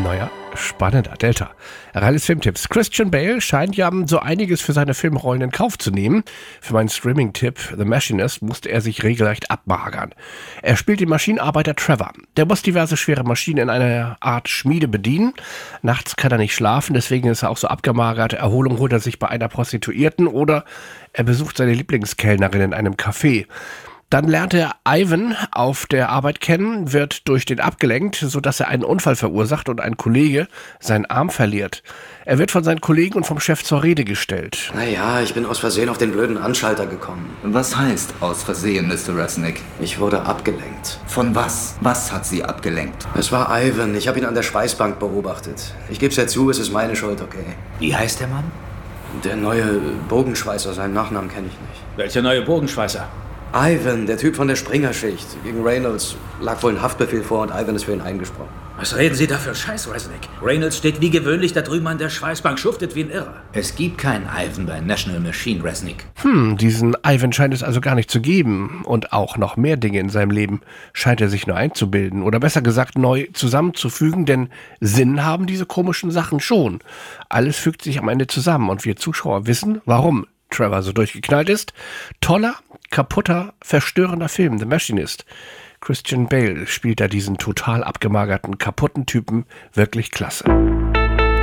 Naja, spannender Delta. Reines Filmtipps. Christian Bale scheint ja so einiges für seine Filmrollen in Kauf zu nehmen. Für meinen Streaming-Tipp The Machinist musste er sich regelrecht abmagern. Er spielt den Maschinenarbeiter Trevor. Der muss diverse schwere Maschinen in einer Art Schmiede bedienen. Nachts kann er nicht schlafen, deswegen ist er auch so abgemagert. Erholung holt er sich bei einer Prostituierten oder er besucht seine Lieblingskellnerin in einem Café. Dann lernt er Ivan auf der Arbeit kennen, wird durch den abgelenkt, sodass er einen Unfall verursacht und ein Kollege seinen Arm verliert. Er wird von seinen Kollegen und vom Chef zur Rede gestellt. Naja, ich bin aus Versehen auf den blöden Anschalter gekommen. Was heißt aus Versehen, Mr. Resnick? Ich wurde abgelenkt. Von was? Was hat Sie abgelenkt? Es war Ivan. Ich habe ihn an der Schweißbank beobachtet. Ich geb's ja zu, es ist meine Schuld, okay? Wie heißt der Mann? Der neue Bogenschweißer, seinen Nachnamen kenne ich nicht. Welcher neue Bogenschweißer? Ivan, der Typ von der Springerschicht. Gegen Reynolds lag wohl ein Haftbefehl vor und Ivan ist für ihn eingesprungen. Was reden Sie da für Scheiß, Resnick? Reynolds steht wie gewöhnlich da drüben an der Schweißbank, schuftet wie ein Irrer. Es gibt keinen Ivan bei National Machine, Resnick. Diesen Ivan scheint es also gar nicht zu geben. Und auch noch mehr Dinge in seinem Leben scheint er sich nur einzubilden. Oder besser gesagt neu zusammenzufügen, denn Sinn haben diese komischen Sachen schon. Alles fügt sich am Ende zusammen und wir Zuschauer wissen, warum Trevor so durchgeknallt ist. Toller, kaputter, verstörender Film, The Machinist. Christian Bale spielt da diesen total abgemagerten, kaputten Typen wirklich klasse.